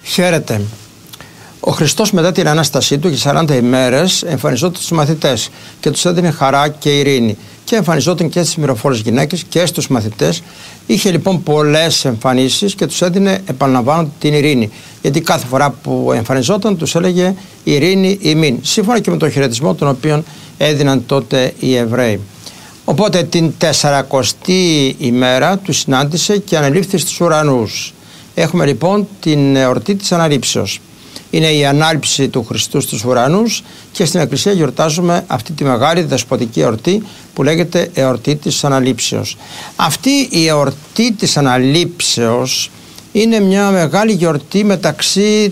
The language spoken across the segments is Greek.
Χαίρετε. Ο Χριστός μετά την Ανάστασή του για 40 ημέρες εμφανιζόταν στους μαθητές και τους έδινε χαρά και ειρήνη. Και εμφανιζόταν και στις μυροφόρες γυναίκες και στους μαθητές. Είχε λοιπόν πολλές εμφανίσεις και τους έδινε, επαναλαμβάνω, την ειρήνη. Γιατί κάθε φορά που εμφανιζόταν τους έλεγε ειρήνη ημίν. Σύμφωνα και με τον χαιρετισμό τον οποίο έδιναν τότε οι Εβραίοι. Οπότε την 40η ημέρα του συνάντησε και ανελήφθη στους ουρανούς. Έχουμε λοιπόν την εορτή της Αναλήψεως. Είναι η ανάληψη του Χριστού στους ουρανούς και στην Εκκλησία γιορτάζουμε αυτή τη μεγάλη δεσποτική εορτή που λέγεται εορτή της Αναλήψεως. Αυτή η εορτή της Αναλήψεως είναι μια μεγάλη γιορτή μεταξύ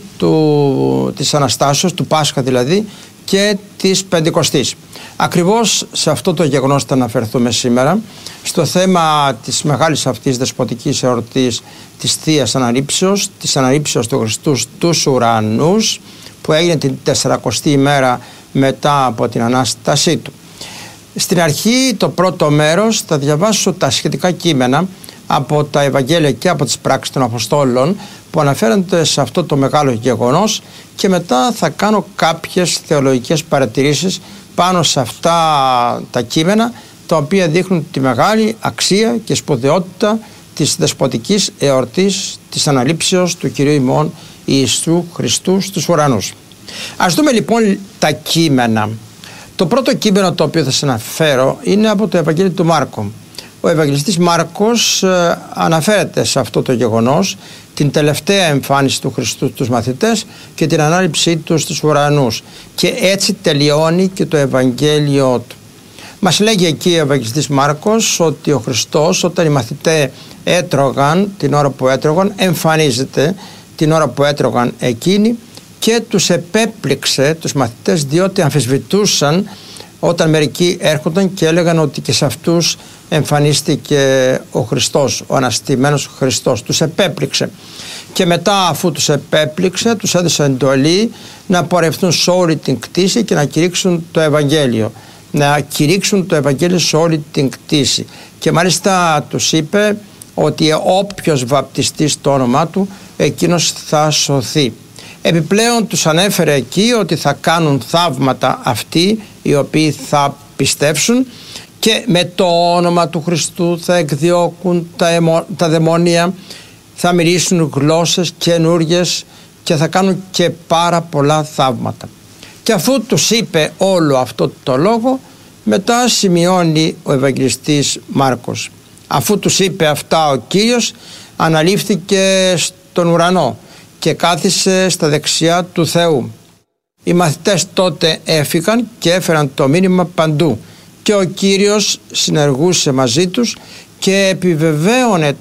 της Αναστάσεως, του Πάσχα δηλαδή, και της Πεντηκοστής. Ακριβώς σε αυτό το γεγονός θα αναφερθούμε σήμερα, στο θέμα της μεγάλης αυτής δεσποτικής εορτής της Θείας Αναλήψεως, της Αναλήψεως του Χριστού στους ουρανούς, που έγινε την 40η ημέρα μετά από την Ανάστασή του. Στην αρχή, το πρώτο μέρος, θα διαβάσω τα σχετικά κείμενα από τα Ευαγγέλια και από τις πράξεις των Αποστόλων που αναφέρονται σε αυτό το μεγάλο γεγονός, και μετά θα κάνω κάποιες θεολογικές παρατηρήσεις πάνω σε αυτά τα κείμενα, τα οποία δείχνουν τη μεγάλη αξία και σπουδαιότητα της δεσποτικής εορτής της Αναλήψεως του Κυρίου ημών Ιησού Χριστού στους ουρανούς. Ας δούμε λοιπόν τα κείμενα. Το πρώτο κείμενο το οποίο θα σας αναφέρω είναι από το Ευαγγέλιο του Μάρκου. Ο Ευαγγελιστής Μάρκος αναφέρεται σε αυτό το γεγονός, την τελευταία εμφάνιση του Χριστού στους μαθητές και την ανάληψή του στους ουρανούς, και έτσι τελειώνει και το Ευαγγέλιο του. Μας λέγει εκεί ο Ευαγγελιστής Μάρκος ότι ο Χριστός, όταν οι μαθητές έτρωγαν, την ώρα που έτρωγαν, εμφανίζεται την ώρα που έτρωγαν εκείνοι και τους επέπληξε τους μαθητές, διότι αμφισβητούσαν όταν μερικοί έρχονταν και έλεγαν ότι και σε αυτούς εμφανίστηκε ο Χριστός, ο αναστημένος Χριστός. Τους επέπληξε. Και μετά, αφού τους επέπληξε, τους έδωσε εντολή να πορευτούν σε όλη την κτήση και να κηρύξουν το Ευαγγέλιο. Να κηρύξουν το Ευαγγέλιο σε όλη την κτήση. Και μάλιστα τους είπε ότι όποιος βαπτιστεί στο όνομά του, εκείνος θα σωθεί. Επιπλέον τους ανέφερε εκεί ότι θα κάνουν θαύματα αυτοί οι οποίοι θα πιστέψουν, και με το όνομα του Χριστού θα εκδιώκουν τα δαιμόνια, θα μυρίσουν γλώσσες καινούργιες και θα κάνουν και πάρα πολλά θαύματα. Και αφού τους είπε όλο αυτό το λόγο, μετά σημειώνει ο Ευαγγελιστής Μάρκος. Αφού τους είπε αυτά, ο Κύριος αναλήφθηκε στον ουρανό και κάθισε στα δεξιά του Θεού. Οι μαθητές τότε έφυγαν και έφεραν το μήνυμα παντού, και ο Κύριος συνεργούσε μαζί τους και επιβεβαίωνε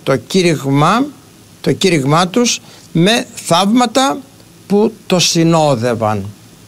το κήρυγμά τους με θαύματα που το συνόδευαν.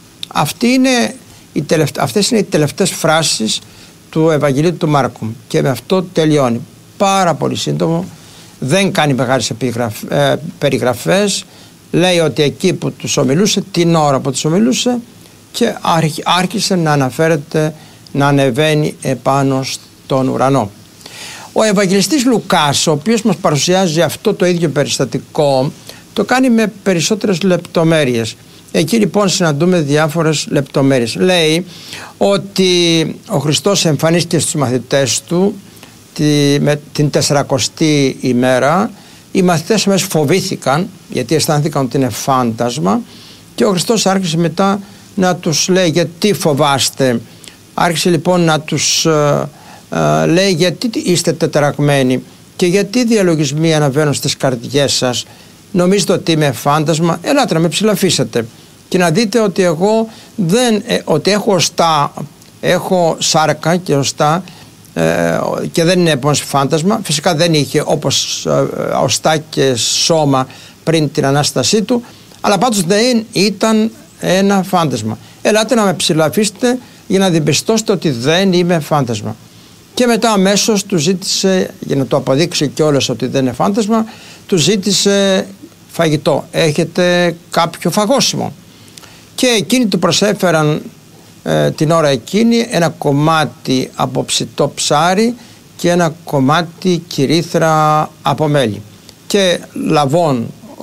Αυτές είναι οι τελευταίες φράσεις του Ευαγγελίου του Μάρκου, και με αυτό τελειώνει. Πάρα πολύ σύντομο, δεν κάνει μεγάλες περιγραφές. Λέει ότι εκεί που τους ομιλούσε, την ώρα που τους ομιλούσε, και άρχισε να αναφέρεται, να ανεβαίνει επάνω στον ουρανό. Ο Ευαγγελιστής Λουκάς, ο οποίος μας παρουσιάζει αυτό το ίδιο περιστατικό, το κάνει με περισσότερες λεπτομέρειες. Εκεί λοιπόν συναντούμε διάφορες λεπτομέρειες. Λέει ότι ο Χριστός εμφανίστηκε στους μαθητές του με την 40η ημέρα. Οι μαθητές αμέσως φοβήθηκαν, γιατί αισθάνθηκαν ότι είναι φάντασμα, και ο Χριστός άρχισε μετά να τους λέει γιατί φοβάστε. Άρχισε λοιπόν να τους λέει γιατί είστε τεταραγμένοι και γιατί διαλογισμοί αναβαίνουν στις καρδιές σας. Νομίζετε ότι είμαι φάντασμα? Ελάτε να με ψηλαφίσετε και να δείτε ότι εγώ ότι έχω οστά, έχω σάρκα και οστά, και δεν είναι επομένως φάντασμα. Φυσικά δεν είχε όπως οστά και σώμα πριν την Ανάστασή του, αλλά πάντως δεν ήταν ένα φάντασμα. Ελάτε να με ψηλαφίσετε για να διαπιστώσετε ότι δεν είμαι φάντασμα. Και μετά αμέσως του ζήτησε, για να το αποδείξει κιόλας ότι δεν είναι φάντασμα, του ζήτησε φαγητό. Έχετε κάποιο φαγόσιμο? Και εκείνοι του προσέφεραν την ώρα εκείνη ένα κομμάτι από ψητό ψάρι και ένα κομμάτι κυρίθρα από μέλι. Και λαβών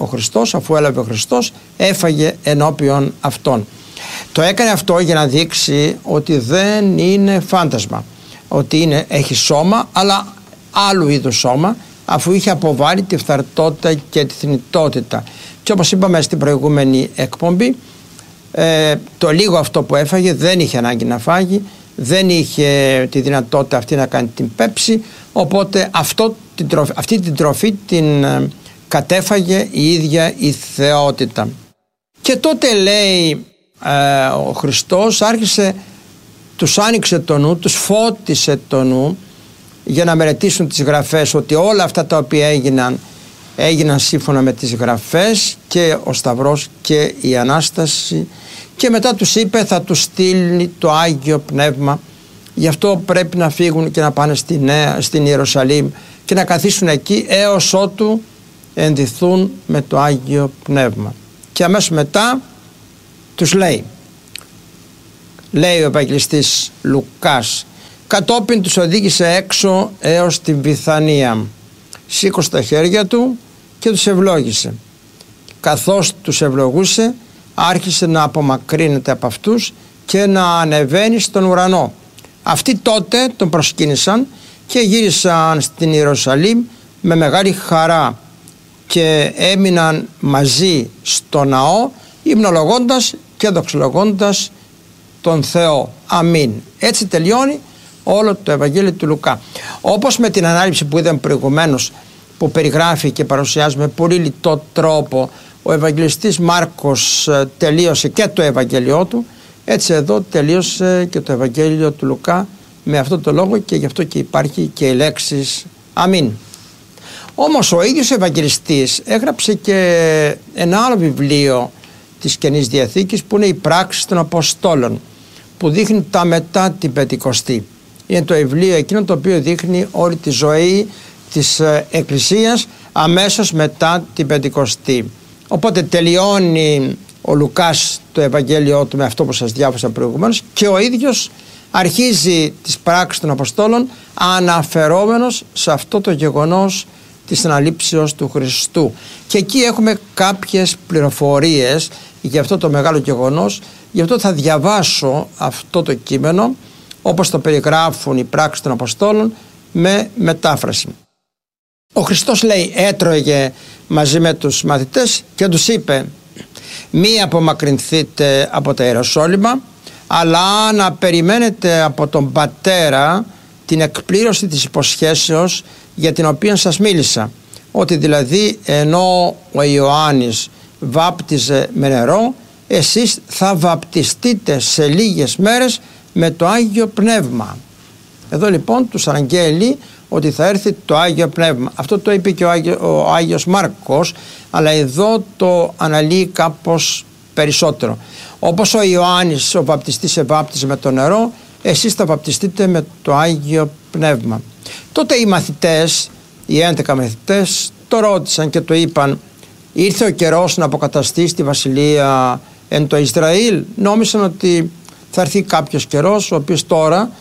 ο Χριστός, αφού έλαβε ο Χριστός, έφαγε ενώπιον αυτών. Το έκανε αυτό για να δείξει ότι δεν είναι φάντασμα, ότι έχει σώμα, αλλά άλλου είδους σώμα, αφού είχε αποβάλει τη φθαρτότητα και τη θνητότητα. Και όπως είπαμε στην προηγούμενη εκπομπή, το λίγο αυτό που έφαγε δεν είχε ανάγκη να φάγει, δεν είχε τη δυνατότητα αυτή να κάνει την πέψη, οπότε αυτή την τροφή την κατέφαγε η ίδια η θεότητα. Και τότε, λέει, ο Χριστός τους άνοιξε το νου, τους φώτισε το νου για να μελετήσουν τις γραφές, ότι όλα αυτά τα οποία έγιναν σύμφωνα με τις γραφές, και ο Σταυρός και η Ανάσταση, και μετά τους είπε θα τους στείλει το Άγιο Πνεύμα, γι' αυτό πρέπει να φύγουν και να πάνε στην Ιερουσαλήμ και να καθίσουν εκεί έως ότου ενδυθούν με το Άγιο Πνεύμα. Και αμέσως μετά τους λέει ο Ευαγγελιστής Λουκάς, κατόπιν τους οδήγησε έξω έως την Βηθανία, σήκωσε τα χέρια του και τους ευλόγησε. Καθώς τους ευλογούσε, άρχισε να απομακρύνεται από αυτούς και να ανεβαίνει στον ουρανό. Αυτοί τότε τον προσκύνησαν και γύρισαν στην Ιερουσαλήμ με μεγάλη χαρά και έμειναν μαζί στο ναό, υμνολογώντας και δοξολογώντας τον Θεό. Αμήν. Έτσι τελειώνει όλο το Ευαγγέλιο του Λουκά. Όπως με την ανάληψη που είδαμε προηγουμένως, που περιγράφει και παρουσιάζει με πολύ λιτό τρόπο ο Ευαγγελιστής Μάρκος τελείωσε και το Ευαγγέλιο του, έτσι εδώ τελείωσε και το Ευαγγέλιο του Λουκά με αυτό το λόγο, και γι' αυτό και υπάρχει και οι λέξεις αμήν. Όμως ο ίδιος ο Ευαγγελιστής έγραψε και ένα άλλο βιβλίο της Καινής Διαθήκης, που είναι οι Πράξεις των Αποστόλων, που δείχνει τα μετά την Πεντηκοστή. Είναι το βιβλίο εκείνο το οποίο δείχνει όλη τη ζωή της Εκκλησίας αμέσως μετά την Πεντηκοστή. Οπότε τελειώνει ο Λουκάς το Ευαγγέλιο του με αυτό που σας διάβασα προηγουμένως, και ο ίδιος αρχίζει τις Πράξεις των Αποστόλων αναφερόμενος σε αυτό το γεγονός της αναλήψεως του Χριστού. Και εκεί έχουμε κάποιες πληροφορίες για αυτό το μεγάλο γεγονός, γι' αυτό θα διαβάσω αυτό το κείμενο όπως το περιγράφουν οι Πράξεις των Αποστόλων με μετάφραση. Ο Χριστός, λέει, έτρωγε μαζί με τους μαθητές και τους είπε: μη απομακρυνθείτε από τα Ιεροσόλυμα, αλλά να περιμένετε από τον Πατέρα την εκπλήρωση της υποσχέσεως για την οποία σας μίλησα, ότι δηλαδή ενώ ο Ιωάννης βάπτιζε με νερό, εσείς θα βαπτιστείτε σε λίγες μέρες με το Άγιο Πνεύμα. Εδώ λοιπόν τους αναγγέλει ότι θα έρθει το Άγιο Πνεύμα. Αυτό το είπε και ο Άγιος Μάρκος, αλλά εδώ το αναλύει κάπως περισσότερο. Όπως ο Ιωάννης ο βαπτιστής βάπτιζε με το νερό, εσείς θα βαπτιστείτε με το Άγιο Πνεύμα. Τότε οι μαθητές, οι 11 μαθητές, το ρώτησαν και το είπαν: ήρθε ο καιρός να αποκαταστήσει τη βασιλεία εν το Ισραήλ? Νόμισαν ότι θα έρθει κάποιος καιρός, ο οποίος τώρα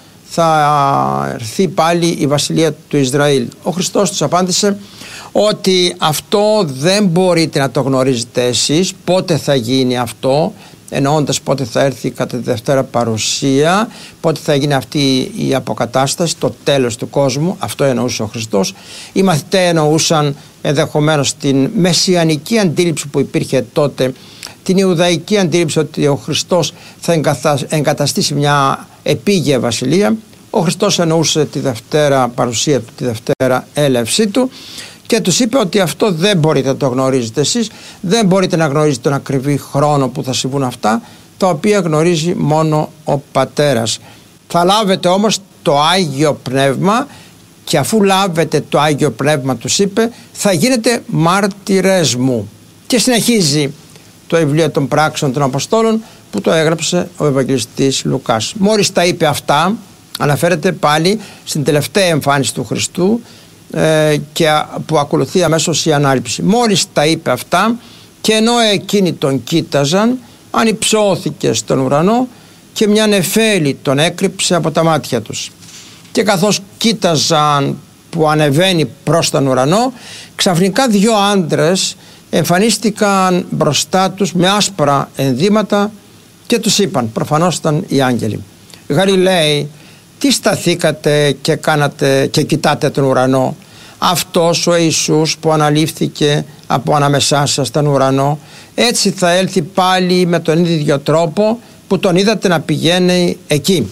θα έρθει πάλι η βασιλεία του Ισραήλ. Ο Χριστός τους απάντησε ότι αυτό δεν μπορείτε να το γνωρίζετε εσείς, πότε θα γίνει αυτό, εννοώντας πότε θα έρθει κατά τη Δευτέρα παρουσία, πότε θα γίνει αυτή η αποκατάσταση, το τέλος του κόσμου. Αυτό εννοούσε ο Χριστός. Οι μαθητές εννοούσαν ενδεχομένως την μεσιανική αντίληψη που υπήρχε τότε, την Ιουδαϊκή αντίληψη ότι ο Χριστός θα εγκαταστήσει μια επίγεια βασιλεία. Ο Χριστός εννοούσε τη Δευτέρα παρουσία του, τη Δευτέρα έλευσή του, και τους είπε ότι αυτό δεν μπορείτε να το γνωρίζετε εσείς, δεν μπορείτε να γνωρίζετε τον ακριβή χρόνο που θα συμβούν αυτά, τα οποία γνωρίζει μόνο ο Πατέρας. Θα λάβετε όμως το Άγιο Πνεύμα, και αφού λάβετε το Άγιο Πνεύμα, τους είπε, θα γίνετε μάρτυρες μου. Και συνεχίζει το βιβλίο των Πράξεων των Αποστόλων, που το έγραψε ο Ευαγγελιστής Λουκάς. Μόλις τα είπε αυτά, αναφέρεται πάλι στην τελευταία εμφάνιση του Χριστού, και που ακολουθεί αμέσως η ανάληψη. Μόλις τα είπε αυτά, και ενώ εκείνοι τον κοίταζαν, ανυψώθηκε στον ουρανό και μια νεφέλη τον έκρυψε από τα μάτια τους. Και καθώς κοίταζαν που ανεβαίνει προς τον ουρανό, ξαφνικά 2 άντρες εμφανίστηκαν μπροστά τους με άσπρα ενδύματα και τους είπαν, προφανώς ήταν οι άγγελοι: «Γαλιλαίοι, τι σταθήκατε και κάνατε και κοιτάτε τον ουρανό? Αυτός ο Ιησούς που αναλήφθηκε από ανάμεσά σας στον ουρανό, έτσι θα έλθει πάλι με τον ίδιο τρόπο που τον είδατε να πηγαίνει εκεί».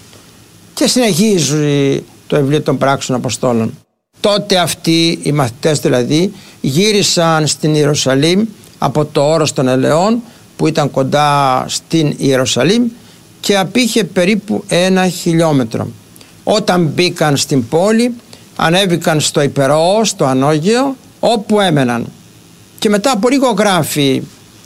Και συνεχίζει το βιβλίο των Πράξεων Αποστόλων. Τότε αυτοί οι μαθητές δηλαδή γύρισαν στην Ιερουσαλήμ από το όρος των Ελαιών που ήταν κοντά στην Ιερουσαλήμ και απήχε περίπου 1 χιλιόμετρο. Όταν μπήκαν στην πόλη, ανέβηκαν στο υπερόο, στο Ανώγειο, όπου έμεναν. Και μετά από λίγο γράφει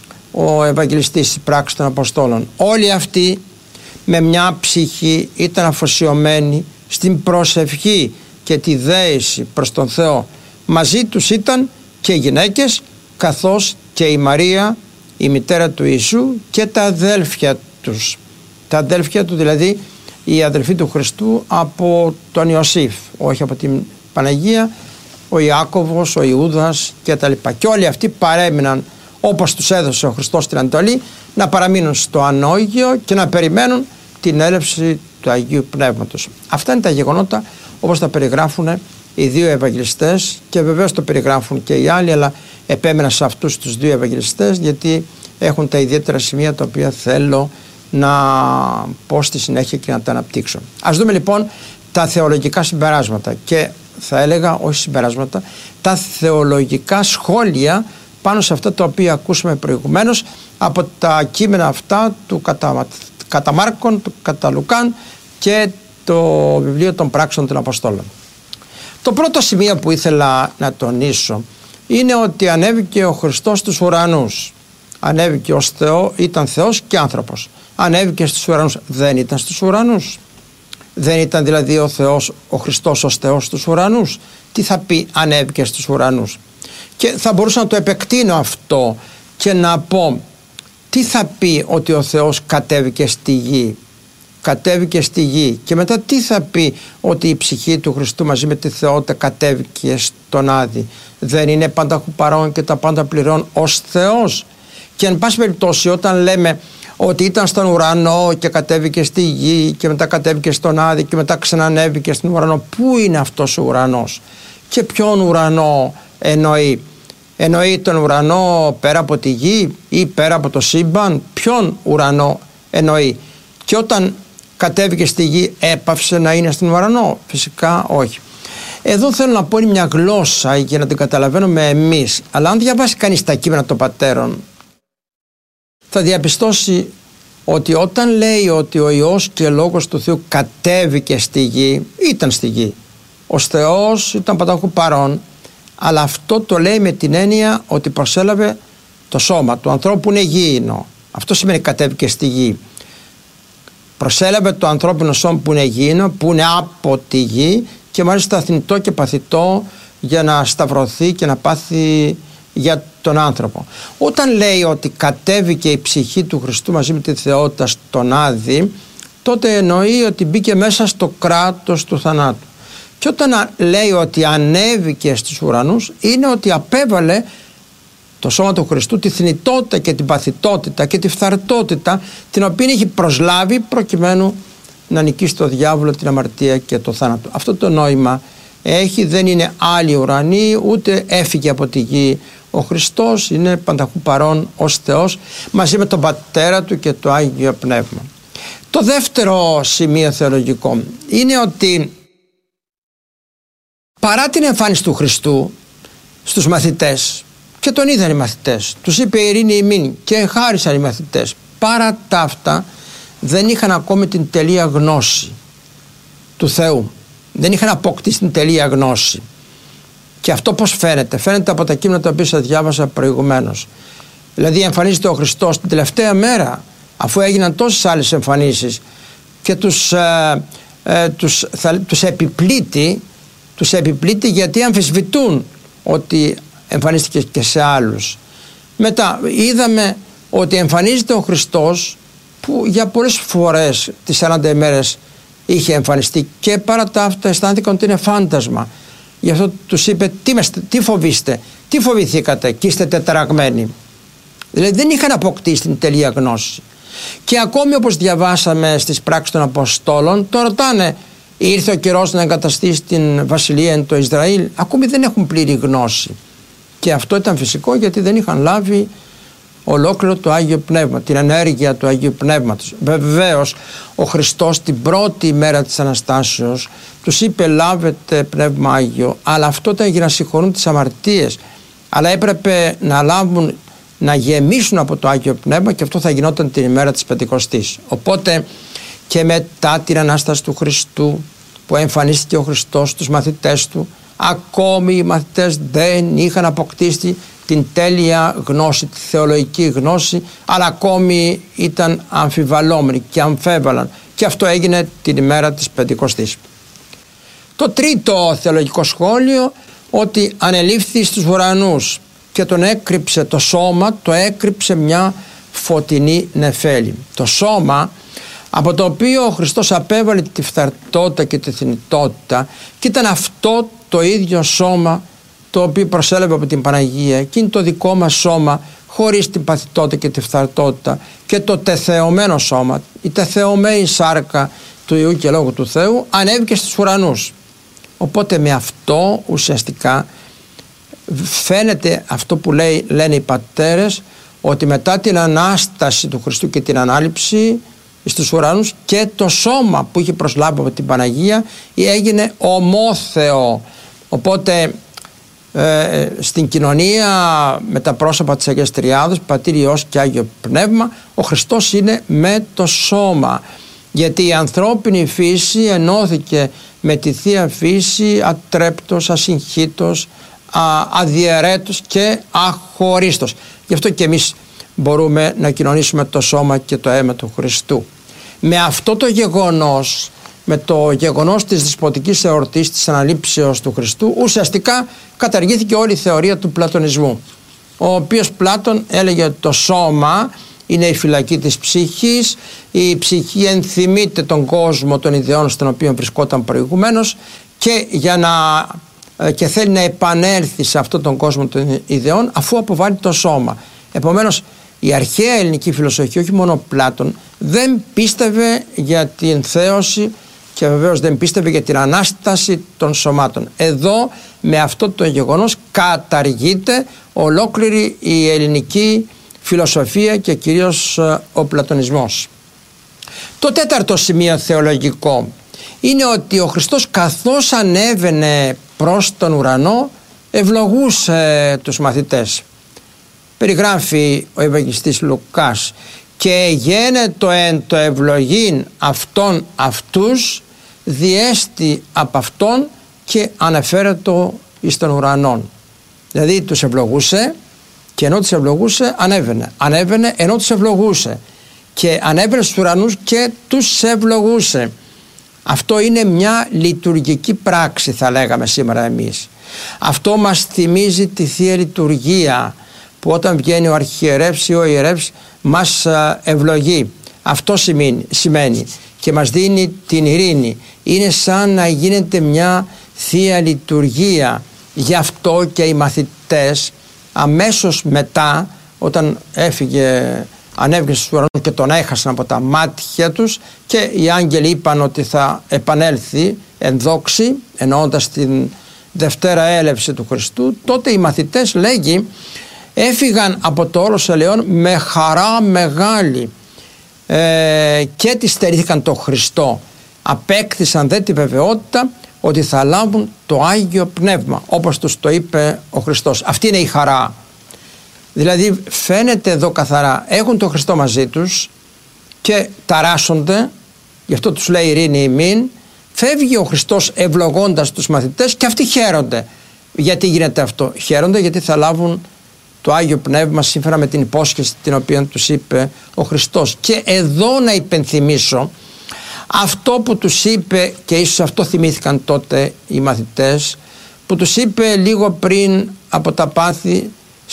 ο Ευαγγελιστής της Πράξης των Αποστόλων: όλοι αυτοί με μια ψυχή ήταν αφοσιωμένοι στην προσευχή και τη δέηση προς τον Θεό. Μαζί τους ήταν και οι γυναίκες, καθώς και η Μαρία, η μητέρα του Ιησού, και τα αδέλφια τους. Τα αδέλφια του, δηλαδή οι αδελφοί του Χριστού από τον Ιωσήφ, όχι από την Παναγία, ο Ιάκωβος, ο Ιούδας κτλ. Και όλοι αυτοί παρέμειναν, όπως τους έδωσε ο Χριστός την εντολή, να παραμείνουν στο Ανώγειο και να περιμένουν την έλευση του Αγίου Πνεύματος. Αυτά είναι τα γεγονότα όπως τα περιγράφουν οι δύο Ευαγγελιστές, και βεβαίως το περιγράφουν και οι άλλοι, αλλά επέμενα σε αυτούς τους δύο Ευαγγελιστές γιατί έχουν τα ιδιαίτερα σημεία τα οποία θέλω να πω στη συνέχεια και να τα αναπτύξω. Ας δούμε λοιπόν τα θεολογικά συμπεράσματα, και θα έλεγα όχι συμπεράσματα, τα θεολογικά σχόλια πάνω σε αυτά τα οποία ακούσαμε προηγουμένως από τα κείμενα αυτά του κατά Μάρκον, του κατά Λουκάν και το βιβλίο των Πράξεων των Αποστόλων. Το πρώτο σημείο που ήθελα να τονίσω είναι ότι ανέβηκε ο Χριστός στους ουρανούς. Ανέβηκε ως Θεό, ήταν Θεός και άνθρωπος. Ανέβηκε στους ουρανούς, δεν ήταν στους ουρανούς? Δεν ήταν δηλαδή ο Θεός, ο Χριστός ως Θεός στους ουρανούς? Τι θα πει ανέβηκε στους ουρανούς? Και θα μπορούσα να το επεκτείνω αυτό και να πω, τι θα πει ότι ο Θεός κατέβηκε στη γη? Κατέβηκε στη γη. Και μετά τι θα πει ότι η ψυχή του Χριστού μαζί με τη θεότητα κατέβηκε στον Άδη? Δεν είναι πανταχού παρόν και τα πάντα πληρών ως Θεός? Και εν πάση περιπτώσει, όταν λέμε ότι ήταν στον ουρανό και κατέβηκε στη γη και μετά κατέβηκε στον Άδη και μετά ξανανέβηκε στον ουρανό, πού είναι αυτός ο ουρανός και ποιον ουρανό εννοεί? Εννοεί τον ουρανό πέρα από τη γη ή πέρα από το σύμπαν? Ποιον ουρανό εννοεί? Και όταν κατέβηκε στη γη έπαυσε να είναι στον ουρανό? Φυσικά όχι. Εδώ θέλω να πω, είναι μια γλώσσα για να την καταλαβαίνουμε εμείς, αλλά αν διαβάσει κανείς τα κείμενα των πατέρων θα διαπιστώσει ότι όταν λέει ότι ο Υιός και Λόγος του Θεού κατέβηκε στη γη, ήταν στη γη. Ως Θεός ήταν πανταχού παρόν, αλλά αυτό το λέει με την έννοια ότι προσέλαβε το σώμα του ανθρώπου που είναι γήινο. Αυτό σημαίνει κατέβηκε στη γη. Προσέλαβε το ανθρώπινο σώμα που είναι γήινο, που είναι από τη γη, και μάλιστα θνητό και παθητό για να σταυρωθεί και να πάθει για τον άνθρωπο. Όταν λέει ότι κατέβηκε η ψυχή του Χριστού μαζί με τη θεότητα στον Άδη, τότε εννοεί ότι μπήκε μέσα στο κράτος του θανάτου. Και όταν λέει ότι ανέβηκε στους ουρανούς, είναι ότι απέβαλε το σώμα του Χριστού τη θνητότητα και την παθητότητα και τη φθαρτότητα, την οποία έχει προσλάβει προκειμένου να νικήσει το διάβολο, την αμαρτία και το θάνατο. Αυτό το νόημα έχει, δεν είναι άλλοι ουρανοί, ούτε έφυγε από τη γη. Ο Χριστός είναι πανταχού παρόν ως Θεός μαζί με τον Πατέρα Του και το Άγιο Πνεύμα. Το δεύτερο σημείο θεολογικό είναι ότι παρά την εμφάνιση του Χριστού στους μαθητές, και τον είδαν οι μαθητές, τους είπε ειρήνη ημίν και χάρισαν οι μαθητές, παρά τα αυτά δεν είχαν ακόμη την τελεία γνώση του Θεού, δεν είχαν αποκτήσει την τελεία γνώση. Και αυτό πώς φαίνεται? Φαίνεται από τα κείμενα τα οποία σας διάβασα προηγουμένως. Δηλαδή εμφανίζεται ο Χριστός την τελευταία μέρα, αφού έγιναν τόσες άλλες εμφανίσεις, και τους επιπλήττει γιατί αμφισβητούν ότι εμφανίστηκε και σε άλλους. Μετά είδαμε ότι εμφανίζεται ο Χριστός που για πολλές φορές τις 40 ημέρες είχε εμφανιστεί, και παρά τα αυτά αισθάνθηκαν ότι είναι φάντασμα. Γι' αυτό τους είπε, τι φοβήστε, τι φοβηθήκατε και είστε τεταραγμένοι. Δηλαδή δεν είχαν αποκτήσει την τελεία γνώση. Και ακόμη, όπως διαβάσαμε στις πράξεις των Αποστόλων, το ρωτάνε, ήρθε ο καιρός να εγκαταστήσει την βασιλεία εν το Ισραήλ. Ακόμη δεν έχουν πλήρη γνώση. Και αυτό ήταν φυσικό, γιατί δεν είχαν λάβει ολόκληρο το Άγιο Πνεύμα, την ενέργεια του Αγίου Πνεύματος. Βεβαίως ο Χριστός την πρώτη ημέρα της Αναστάσεως τους είπε, λάβετε Πνεύμα Άγιο, αλλά αυτό ήταν για να συγχωρούν τις αμαρτίες. Αλλά έπρεπε να λάβουν, να γεμίσουν από το Άγιο Πνεύμα, και αυτό θα γινόταν την ημέρα της Πεντηκοστής. Οπότε και μετά την Ανάσταση του Χριστού, που εμφανίστηκε ο Χριστός στους μαθητές του, ακόμη οι μαθητές δεν είχαν αποκτήσει την τέλεια γνώση, τη θεολογική γνώση, αλλά ακόμη ήταν αμφιβαλόμενοι και αμφέβαλαν, και αυτό έγινε την ημέρα της Πεντηκοστής. Το τρίτο θεολογικό σχόλιο, ότι ανελήφθη στους ουρανούς και τον έκρυψε το σώμα, το έκρυψε μια φωτεινή νεφέλη. Το σώμα από το οποίο ο Χριστός απέβαλε τη φθαρτότητα και τη θνητότητα, και ήταν αυτό το ίδιο σώμα το οποίο προσέλαβε από την Παναγία, και είναι το δικό μας σώμα χωρίς την παθητότητα και τη φθαρτότητα, και το τεθεωμένο σώμα, η τεθεωμένη σάρκα του Υιού και Λόγου του Θεού, ανέβηκε στους ουρανούς. Οπότε με αυτό ουσιαστικά φαίνεται αυτό που λένε οι πατέρες, ότι μετά την Ανάσταση του Χριστού και την Ανάληψη στους ουρανούς, και το σώμα που είχε προσλάβει από την Παναγία έγινε ομόθεο. Οπότε στην κοινωνία με τα πρόσωπα της Αγίας Τριάδος, Πατήρ, Υιός και Άγιο Πνεύμα, ο Χριστός είναι με το σώμα, γιατί η ανθρώπινη φύση ενώθηκε με τη Θεία Φύση ατρέπτος, ασυγχύτως, αδιαιρέτως και αχωρίστος. Γι' αυτό και εμείς μπορούμε να κοινωνήσουμε το σώμα και το αίμα του Χριστού. Με αυτό το γεγονός, με το γεγονός της δεσποτικής εορτής της Αναλήψεως του Χριστού, ουσιαστικά καταργήθηκε όλη η θεωρία του πλατωνισμού, ο οποίος Πλάτων έλεγε ότι το σώμα είναι η φυλακή της ψυχής, η ψυχή ενθυμείται τον κόσμο των ιδεών στον οποίο βρισκόταν προηγουμένως, και θέλει να επανέλθει σε αυτόν τον κόσμο των ιδεών αφού αποβάλει το σώμα. Επομένως η αρχαία ελληνική φιλοσοφία, όχι μόνο Πλάτων, δεν πίστευε για την θέωση, και βεβαίως δεν πίστευε για την Ανάσταση των σωμάτων. Εδώ με αυτό το γεγονός καταργείται ολόκληρη η ελληνική φιλοσοφία και κυρίως ο πλατωνισμός. Το τέταρτο σημείο θεολογικό είναι ότι ο Χριστός, καθώς ανέβαινε προς τον ουρανό, ευλογούσε τους μαθητές. Περιγράφει ο Ευαγγελιστής Λουκάς, και γένετο εν το ευλογήν αυτών αυτούς, διέστη από αυτόν και ανεφέρετο εις των ουρανών. Δηλαδή τους ευλογούσε, και ενώ τους ευλογούσε ανέβαινε ενώ τους ευλογούσε, και ανέβαινε στους ουρανούς και τους ευλογούσε. Αυτό είναι μια λειτουργική πράξη, θα λέγαμε σήμερα εμείς. Αυτό μας θυμίζει τη Θεία Λειτουργία, που όταν βγαίνει ο αρχιερεύς ή ο ιερεύς μας ευλογεί. Αυτό σημαίνει και μας δίνει την ειρήνη. Είναι σαν να γίνεται μια Θεία Λειτουργία. Γι' αυτό και οι μαθητές αμέσως μετά, όταν ανέβηκε στους ουρανούς και τον έχασαν από τα μάτια τους, και οι άγγελοι είπαν ότι θα επανέλθει εν δόξη, εννοώντας την Δευτέρα έλευση του Χριστού, τότε οι μαθητές, λέγει, έφυγαν από το όρος ελαιών με χαρά μεγάλη, και τη στερήθηκαν το Χριστό. Απέκτησαν δε τη βεβαιότητα ότι θα λάβουν το Άγιο Πνεύμα, όπως τους το είπε ο Χριστός. Αυτή είναι η χαρά. Δηλαδή φαίνεται εδώ καθαρά, έχουν τον Χριστό μαζί τους και ταράσσονται, γι' αυτό τους λέει ειρήνη ημίν. Φεύγει ο Χριστός ευλογώντας τους μαθητές, και αυτοί χαίρονται. Γιατί γίνεται αυτό? Χαίρονται γιατί θα λάβουν το Άγιο Πνεύμα σύμφωνα με την υπόσχεση την οποία τους είπε ο Χριστός. Και εδώ να υπενθυμίσω αυτό που τους είπε, και ίσως αυτό θυμήθηκαν τότε οι μαθητές, που τους είπε λίγο πριν από τα πάθη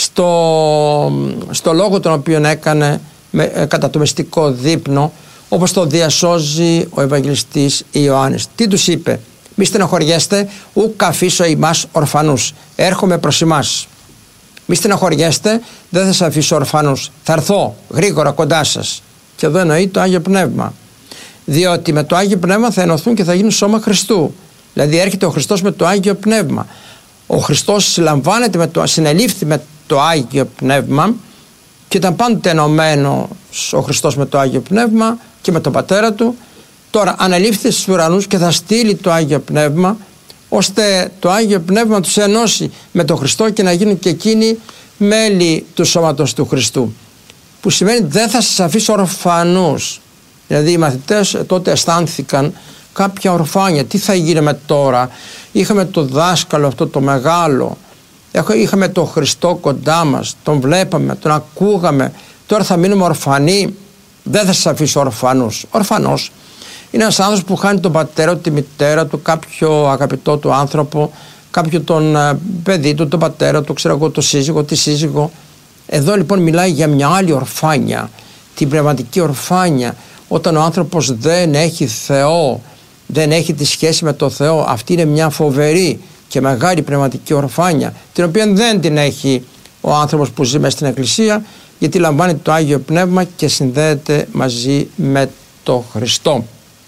στο λόγο τον οποίο έκανε κατά το μυστικό δείπνο, όπως το διασώζει ο Ευαγγελιστής Ιωάννης. Τι τους είπε? Μη στενοχωριέστε, ουκ αφήσω ημάς ορφανούς. Έρχομαι προς ημάς. Μη στενοχωριέστε, δεν θα σας αφήσω ορφανούς. Θα έρθω γρήγορα κοντά σας. Και εδώ εννοεί το Άγιο Πνεύμα. Διότι με το Άγιο Πνεύμα θα ενωθούν και θα γίνουν σώμα Χριστού. Δηλαδή έρχεται ο Χριστός με το Άγιο Πνεύμα. Ο Χριστός συνελήφθη με το Άγιο Πνεύμα και ήταν πάντοτε ενωμένος ο Χριστός με το Άγιο Πνεύμα και με τον Πατέρα Του. Τώρα αναλήφθη στους ουρανούς και θα στείλει το Άγιο Πνεύμα, ώστε το Άγιο Πνεύμα τους ενώσει με τον Χριστό και να γίνουν και εκείνοι μέλη του σώματος του Χριστού. Που σημαίνει δεν θα σας αφήσω ορφανούς. Δηλαδή οι μαθητές τότε αισθάνθηκαν κάποια ορφάνια. Τι θα γίνει τώρα? Είχαμε το δάσκαλο αυτό το μεγάλο, είχαμε τον Χριστό κοντά μας, τον βλέπαμε, τον ακούγαμε, τώρα θα μείνουμε ορφανοί. Δεν θα σας αφήσω ορφανούς. Ορφανός είναι ένας άνθρωπος που χάνει τον πατέρα του, τη μητέρα του, κάποιο αγαπητό του άνθρωπο, κάποιο τον παιδί του, τον πατέρα του, ξέρω εγώ, το σύζυγο, τη σύζυγο. Εδώ λοιπόν μιλάει για μια άλλη ορφάνια, την πνευματική ορφάνια. Όταν ο άνθρωπος δεν έχει Θεό, δεν έχει τη σχέση με το Θεό, αυτή είναι μια φοβερή και μεγάλη πνευματική ορφάνια, την οποία δεν την έχει ο άνθρωπος που ζει μέσα στην Εκκλησία, γιατί λαμβάνει το Άγιο Πνεύμα και συνδέεται μαζί με το Χριστό.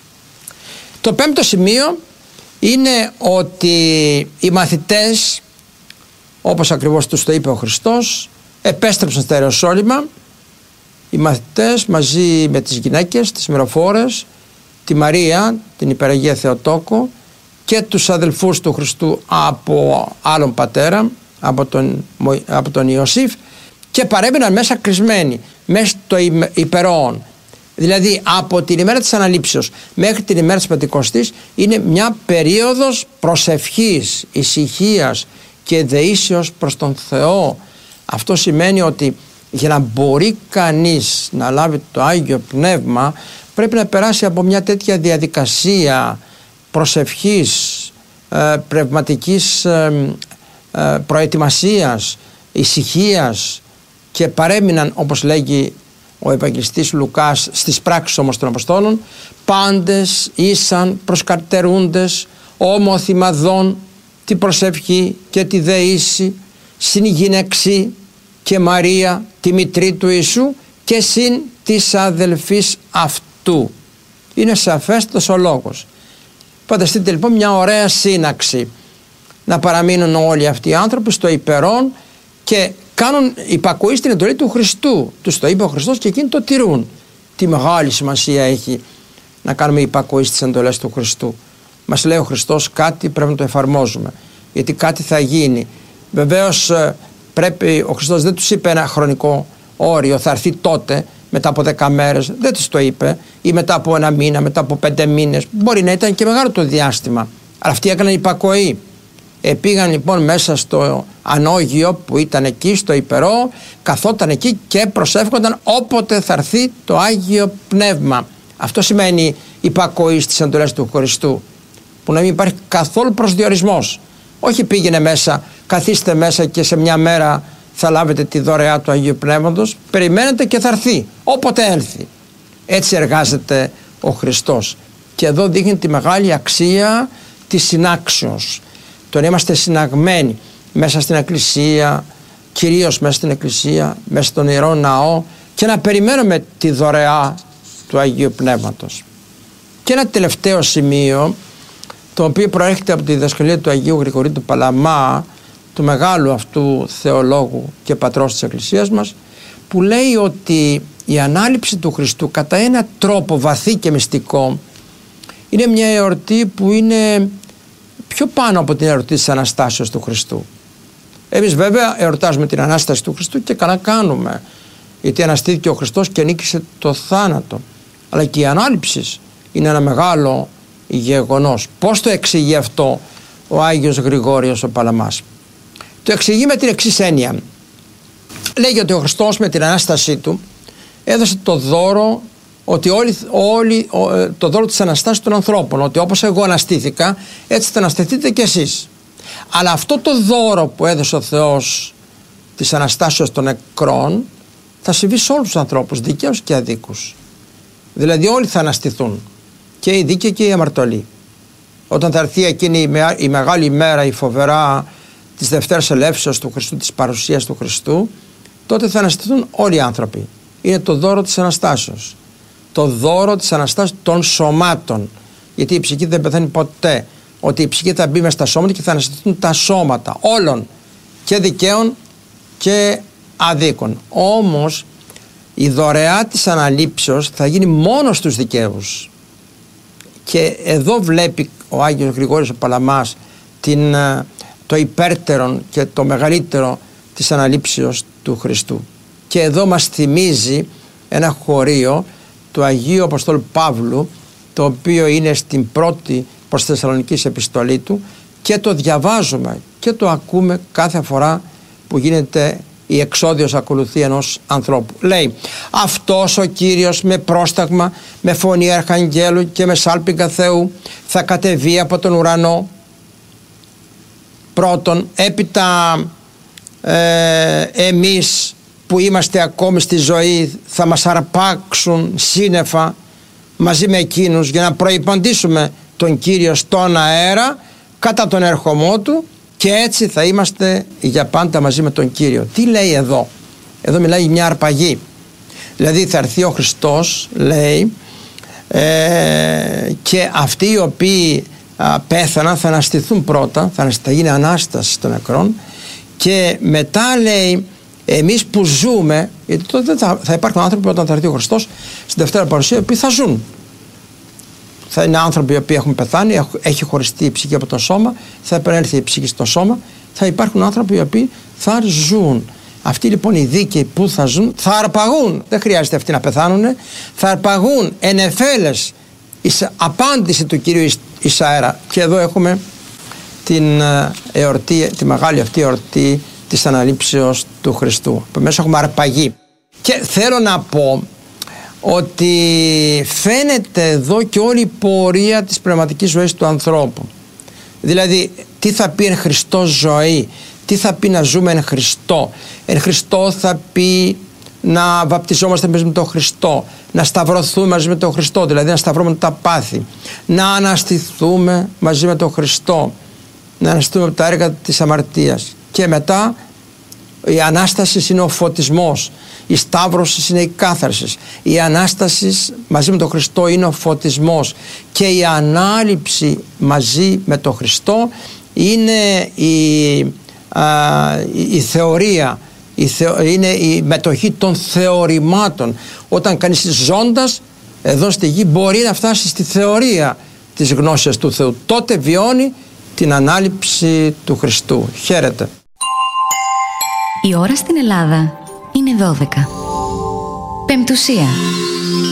Το πέμπτο σημείο είναι ότι οι μαθητές, όπως ακριβώς τους το είπε ο Χριστός, επέστρεψαν στα Ιεροσόλυμα. Οι μαθητές μαζί με τις γυναίκες, τις μυροφόρες, τη Μαρία, την Υπεραγία Θεοτόκο και τους αδελφούς του Χριστού από άλλον πατέρα, από τον Ιωσήφ, και παρέμειναν μέσα κλεισμένοι, μέσα στο υπερόον. Δηλαδή από την ημέρα της Αναλήψεως μέχρι την ημέρα της Πεντηκοστής είναι μια περίοδος προσευχής, ησυχίας και δεήσεως προς τον Θεό. Αυτό σημαίνει ότι για να μπορεί κανείς να λάβει το Άγιο Πνεύμα πρέπει να περάσει από μια τέτοια διαδικασία προσευχής, πνευματικής προετοιμασίας, ησυχίας, και παρέμειναν, όπως λέγει ο Ευαγγελιστής Λουκάς στις πράξεις όμως των Αποστόλων, πάντες ήσαν προσκαρτερούντες ομοθυμαδών τη προσευχή και τη δεήση, συν η γυναίξη και Μαρία τη μητρή του Ιησού και συν της αδελφής αυτού. Είναι σαφέστατος ο λόγος. Φανταστείτε λοιπόν μια ωραία σύναξη, να παραμείνουν όλοι αυτοί οι άνθρωποι στο υπερόν και κάνουν υπακοή στην εντολή του Χριστού. Τους το είπε ο Χριστός και εκείνοι το τηρούν. Τι μεγάλη σημασία έχει να κάνουμε υπακοή στις εντολές του Χριστού. Μας λέει ο Χριστός κάτι, πρέπει να το εφαρμόζουμε, γιατί κάτι θα γίνει. Βεβαίως πρέπει, ο Χριστός δεν τους είπε ένα χρονικό όριο, θα έρθει τότε μετά από 10 μέρες, δεν τους το είπε, ή μετά από 1 μήνα, μετά από 5 μήνες, μπορεί να ήταν και μεγάλο το διάστημα, αλλά αυτοί έκαναν υπακοή. Πήγαν λοιπόν μέσα στο ανώγειο που ήταν εκεί στο υπερό, καθόταν εκεί και προσεύχονταν όποτε θα έρθει το Άγιο Πνεύμα. Αυτό σημαίνει υπακοή στις εντολές του Χριστού, που να μην υπάρχει καθόλου προσδιορισμός. Όχι πήγαινε μέσα, καθίστε μέσα και σε μια μέρα θα λάβετε τη δωρεά του Αγίου Πνεύματος. Περιμένετε και θα έρθει όποτε έλθει. Έτσι εργάζεται ο Χριστός. Και εδώ δείχνει τη μεγάλη αξία της συνάξεως. Το να είμαστε συναγμένοι μέσα στην Εκκλησία, κυρίως μέσα στην Εκκλησία, μέσα στον Ιερό Ναό, και να περιμένουμε τη δωρεά του Αγίου Πνεύματος. Και ένα τελευταίο σημείο, το οποίο προέρχεται από τη διδασκαλία του Αγίου Γρηγορίου του Παλαμά, του μεγάλου αυτού θεολόγου και πατρός της Εκκλησίας μας, που λέει ότι η ανάληψη του Χριστού κατά ένα τρόπο βαθύ και μυστικό είναι μια εορτή που είναι πιο πάνω από την εορτή της Αναστάσεως του Χριστού. Εμείς βέβαια εορτάζουμε την Ανάσταση του Χριστού και καλά κάνουμε, γιατί αναστήθηκε ο Χριστός και νίκησε το θάνατο, αλλά και η ανάληψη είναι ένα μεγάλο γεγονός. Πώς το εξηγεί αυτό ο Άγιος Γρηγόριος ο Παλαμάς? Το εξηγεί με την εξής έννοια. Λέγει ότι ο Χριστός με την Ανάστασή του έδωσε το δώρο, ότι το δώρο της Αναστάσεως των ανθρώπων, ότι όπως εγώ αναστήθηκα έτσι θα αναστηθείτε κι εσείς. Αλλά αυτό το δώρο που έδωσε ο Θεός της Αναστάσεως των νεκρών θα συμβεί σε όλους τους ανθρώπους, δικαίους και αδίκους. Δηλαδή όλοι θα αναστηθούν, και οι δίκαιοι και οι αμαρτωλοί. όταν θα έρθει εκείνη η μεγάλη ημέρα, η φοβερά της Δευτέρας Ελεύσεως του Χριστού, της παρουσίας του Χριστού, τότε θα αναστηθούν όλοι οι άνθρωποι. Είναι το δώρο της Αναστάσεως. Το δώρο της Αναστάσεως των σωμάτων. Γιατί η ψυχή δεν πεθαίνει ποτέ. Ότι η ψυχή θα μπει μες στα σώματα και θα αναστηθούν τα σώματα όλων, και δικαίων και αδίκων. Όμως η δωρεά της αναλήψεως θα γίνει μόνο στους δικαίους. Και εδώ βλέπει ο Άγιος Γρηγόριος ο Παλαμάς το υπέρτερον και το μεγαλύτερο της αναλήψεως του Χριστού. Και εδώ μας θυμίζει ένα χωρίο του Αγίου Αποστόλου Παύλου, το οποίο είναι στην πρώτη προς Θεσσαλονικής επιστολή του, και το διαβάζουμε και το ακούμε κάθε φορά που γίνεται η εξόδιος ακολουθία ενός ανθρώπου. Λέει: αυτός ο Κύριος με πρόσταγμα, με φωνή αρχαγγέλου και με σάλπιγγα Θεού θα κατεβεί από τον ουρανό. Πρώτον, έπειτα εμείς που είμαστε ακόμη στη ζωή θα μας αρπάξουν σύννεφα μαζί με εκείνους για να προϋπαντήσουμε τον Κύριο στον αέρα κατά τον ερχομό του, και έτσι θα είμαστε για πάντα μαζί με τον Κύριο. Τι λέει εδώ? Εδώ μιλάει μια αρπαγή. Δηλαδή θα έρθει ο Χριστός, λέει, και αυτοί οι οποίοι πέθαναν θα αναστηθούν πρώτα, θα γίνει Ανάσταση των νεκρών, και μετά λέει εμείς που ζούμε, γιατί τότε θα υπάρχουν άνθρωποι όταν θα έρθει ο Χριστός στην Δευτέρα Παρουσία, οι οποίοι θα ζουν. Θα είναι άνθρωποι οι οποίοι έχουν πεθάνει, έχει χωριστεί η ψυχή από το σώμα, θα επανέλθει η ψυχή στο σώμα, θα υπάρχουν άνθρωποι οι οποίοι θα ζουν. Αυτοί λοιπόν οι δίκαιοι που θα ζουν θα αρπαγούν, δεν χρειάζεται αυτοί να πεθάνουν, θα αρπαγούν εν εφέλες εις απάντηση του Κυρίου εις αέρα. Και εδώ έχουμε την εορτή, τη μεγάλη αυτή εορτή της αναλήψεως του Χριστού, που μέσα έχουμε αρπαγή. Και θέλω να πω ότι φαίνεται εδώ και όλη η πορεία της πνευματικής ζωής του ανθρώπου. Δηλαδή τι θα πει εν Χριστώ ζωή, τι θα πει να ζούμε εν Χριστώ. Εν Χριστώ θα πει να βαπτιζόμαστε μαζί με τον Χριστό, να σταυρωθούμε μαζί με τον Χριστό, δηλαδή να σταυρώμε τα πάθη, να αναστηθούμε μαζί με τον Χριστό, να αναστηθούμε από τα έργα της αμαρτίας. Και μετά η Ανάσταση είναι ο φωτισμός, η Σταύρωση είναι η κάθαρση, η Ανάσταση μαζί με τον Χριστό είναι ο φωτισμός, και η Ανάληψη μαζί με τον Χριστό είναι η θεωρία, είναι η μετοχή των θεωρημάτων. Όταν κανείς ζώντας εδώ στη γη μπορεί να φτάσει στη θεωρία της γνώσης του Θεού, τότε βιώνει την Ανάληψη του Χριστού. Χαίρετε. Η ώρα στην Ελλάδα είναι 12. Πεμπτουσία.